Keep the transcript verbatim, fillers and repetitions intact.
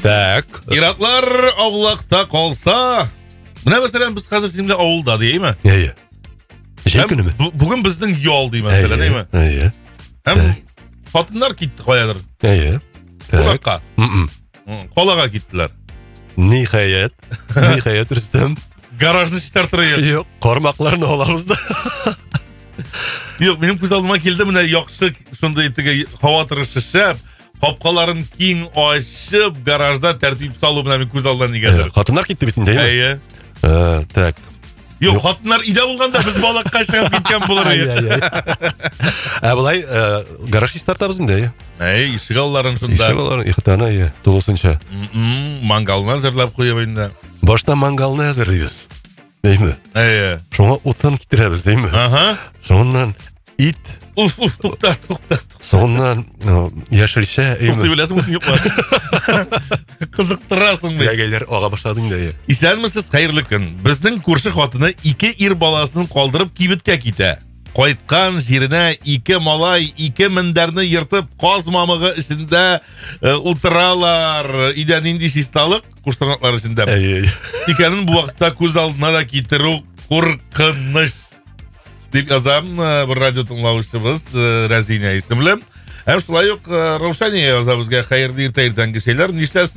Так. Ираклар аулақта қалса. Мына мәселен біз қазір сенімде ауылда деймі? Иә. Жай күні ме? Бүгін біздің ел деймі мәселен деймі? Иә. Әм қатындар кетті қоядыр. Иә. Қонаққа. Қолаға кеттілер. Нихаят. Нихаят Рүстем. Гаражны іштер тұрайық. Yok, qormaqlarını olamыз да. Yok, менің көз алдыма келді, мына яқшы шындай етігі хаватыры шішіп, қапқаларын кейін ашып, гаражда тәртіп салу мына мен көз алдынан негендір. Қатынар кетті бетін деймі? Әйе. Так. Yok, қатынар иде болғанда біз балаққа шығып кеткен болар. Ә, бұлай гараж еш тартабызінде? Әй, ішік алларын шында. Ішік алларын, иқтана, е, толысынша. Мангалына әзірлеп қойабайында. Башта мангалны әзірлейбіз, деймі? Әйе. Шоңа отын китеребіз, деймі? Аха. Соңынан ит. Уф, уф, тұқта, тұқта. Соңынан яшілше, деймі? Тұқтай білесің мұсын еп бар. Қызықтырасың бе? Сәгейлер оға башладың да, е. Исәнмісіз, қайырлы күн. Біздің көрші қатыны ике ир баласын қалдырып кибітке киті. Қайтқан жеріне ике малай, ике міндерні ертіп, қаз мамығы ішінде ұлтыралар. Иден инди шисталық, құштырнатлар ішінде. Икенің бұл вақытта көз алдына да кетіру қорқыныш. Деп yazam bir radyo tınlavuşumuz Razine isimli. Hem şulay yok Ravşaniye yazabızga hayırlı irte irtengi şeyler. Niştesi